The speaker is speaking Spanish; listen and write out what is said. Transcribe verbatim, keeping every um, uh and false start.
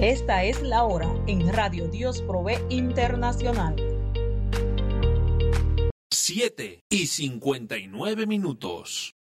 Esta es la hora en Radio Dios Provee Internacional. siete y cincuenta y nueve minutos.